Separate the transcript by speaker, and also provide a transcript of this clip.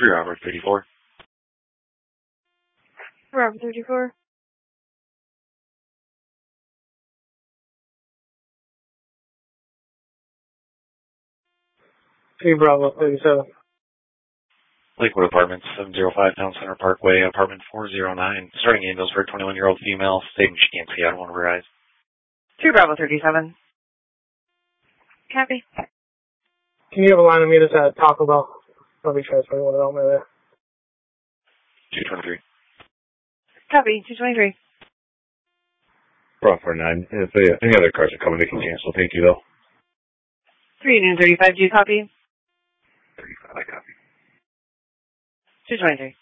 Speaker 1: Robert 34.
Speaker 2: Robert 34.
Speaker 3: Bravo 37.
Speaker 1: Lakewood Apartments, 705 Town Center Parkway, apartment 409. Starting angels for a 21-year-old female, stating she can't see out of one of her eyes.
Speaker 2: Bravo 37. Copy.
Speaker 3: Can you have a line of meet us at Taco Bell? I'll be transferring one of them there.
Speaker 1: 223.
Speaker 2: Copy. 223.
Speaker 4: Bravo 49. If any other cars are coming, they can cancel. Thank you, though.
Speaker 2: 335. Do you copy?
Speaker 4: 35. I copy.
Speaker 2: 223.